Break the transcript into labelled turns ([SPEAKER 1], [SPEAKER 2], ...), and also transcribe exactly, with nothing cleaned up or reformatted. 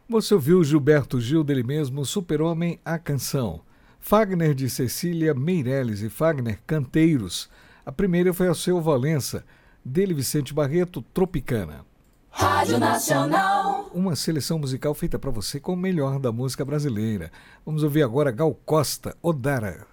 [SPEAKER 1] Você ouviu Gilberto Gil, dele mesmo, Super-Homem, a canção. Fagner, de Cecília Meirelles e Fagner, Canteiros. A primeira foi a Seu Valença, dele Vicente Barreto, Tropicana.
[SPEAKER 2] Rádio Nacional.
[SPEAKER 1] Uma seleção musical feita para você com o melhor da música brasileira. Vamos ouvir agora Gal Costa, Odara.